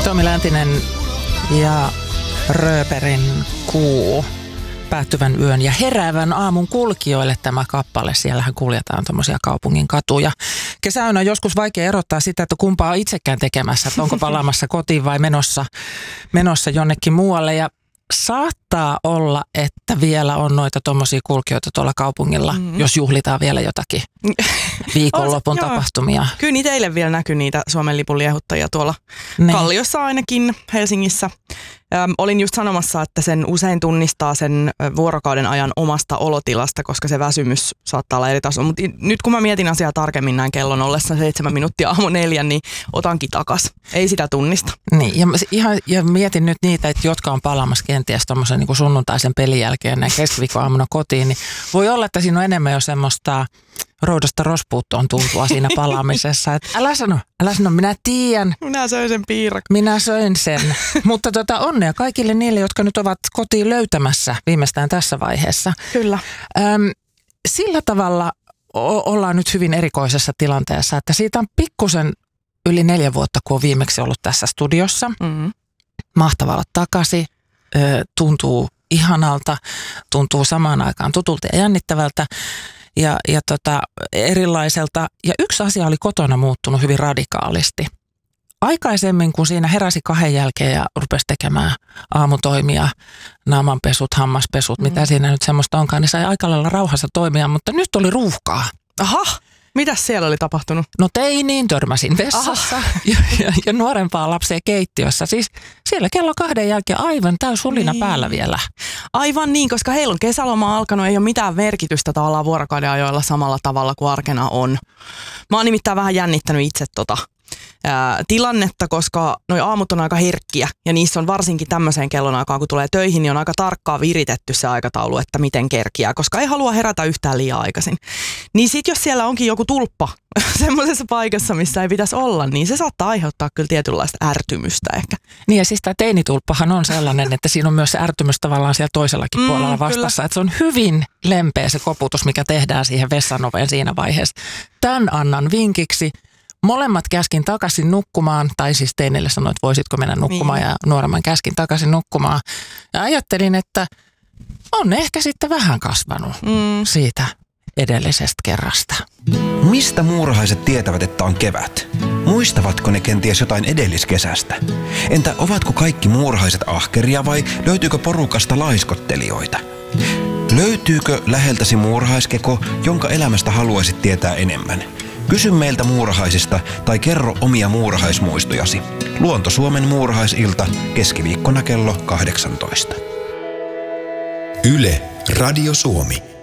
Tomi Läntinen ja Rööperin Kuu, päättyvän yön ja heräävän aamun kulkijoille tämä kappale. Siellähän kuljetaan tuommoisia kaupungin katuja. Kesän on joskus vaikea erottaa sitä, että kumpaa on itsekään tekemässä, että onko palaamassa kotiin vai menossa jonnekin muualle. Ja saattaa olla, että vielä on noita tuommoisia kulkijoita tuolla kaupungilla, jos juhlitaan vielä jotakin viikonlopun tapahtumia. Kyllä niitä eilen vielä näkyy niitä Suomen lipun liehuttajia tuolla Kalliossa ainakin, Helsingissä. Olin just sanomassa, että sen usein tunnistaa sen vuorokauden ajan omasta olotilasta, koska se väsymys saattaa olla eri tasolla. Mutta nyt kun mä mietin asiaa tarkemmin näin kellon ollessa 7 minuuttia 4:00, niin otankin takas. Ei sitä tunnista. Niin, ja mietin nyt niitä, että jotka on palaamassa kenties tommosen niin kuin sunnuntaisen pelin jälkeen näin keskiviikkoaamuna kotiin, niin voi olla, että siinä on enemmän jo semmoista roudasta rospuuttoon tuntua siinä palaamisessa. Että älä sano, minä tiedän. Minä söin sen piirakka. Minä söin sen. Mutta onnea kaikille niille, jotka nyt ovat kotiin löytämässä viimeistään tässä vaiheessa. Kyllä. Sillä tavalla ollaan nyt hyvin erikoisessa tilanteessa, että siitä on pikkusen yli 4 vuotta, kun on viimeksi ollut tässä studiossa. Mahtavaa olla takaisin. Tuntuu ihanalta, tuntuu samaan aikaan tutulta ja jännittävältä. Ja erilaiselta. Ja yksi asia oli kotona muuttunut hyvin radikaalisti. Aikaisemmin, kun siinä heräsi 2 jälkeen ja rupesi tekemään aamutoimia, naamanpesut, hammaspesut, mitä siinä nyt semmoista onkaan, niin sai aika lailla rauhassa toimia, mutta nyt oli ruuhkaa. Aha! Mitäs siellä oli tapahtunut? No teiniin törmäsin vessassa ja nuorempaa lapsia keittiössä. Siis siellä kello 2 jälkeen aivan täysulina päällä vielä. Aivan niin, koska heillä on kesäloma alkanut, ei ole mitään merkitystä tavallaan vuorokauden ajoilla samalla tavalla kuin arkena on. Mä oon nimittäin vähän jännittänyt itse tilannetta, koska noi aamut on aika herkkiä ja niissä on varsinkin tämmöiseen kellonaikaan, kun tulee töihin, niin on aika tarkkaan viritetty se aikataulu, että miten kerkiää, koska ei halua herätä yhtään liian aikaisin. Niin sit jos siellä onkin joku tulppa semmoisessa paikassa, missä ei pitäisi olla, niin se saattaa aiheuttaa kyllä tietynlaista ärtymystä ehkä. Niin ja siis tämä teinitulppahan on sellainen, että siinä on myös se ärtymys tavallaan siellä toisellakin puolella vastassa, että se on hyvin lempeä se koputus, mikä tehdään siihen vessanoveen siinä vaiheessa. Tän annan vinkiksi. Molemmat käskin takaisin nukkumaan, tai siis teinille sanoin, että voisitko mennä nukkumaan ja nuoremman käskin takaisin nukkumaan. Ja ajattelin, että on ehkä sitten vähän kasvanut siitä edellisestä kerrasta. Mistä muurahaiset tietävät, että on kevät? Muistavatko ne kenties jotain edelliskesästä? Entä ovatko kaikki muurahaiset ahkeria vai löytyykö porukasta laiskottelijoita? Löytyykö läheltäsi muurahaiskeko, jonka elämästä haluaisit tietää enemmän? Kysy meiltä muurahaisista tai kerro omia muurahaismuistojasi. Luonto-Suomen muurahaisilta keskiviikkona kello 18. Yle, Radio Suomi.